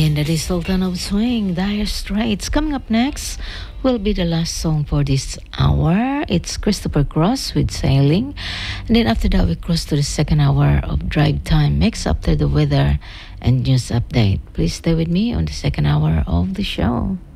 again, that is Sultan of Swing, Dire Straits. Coming up next will be the last song for this hour. It's Christopher Cross with Sailing. And then after that, we cross to the second hour of Drive Time Mix after the weather and news update. Please stay with me on the second hour of the show.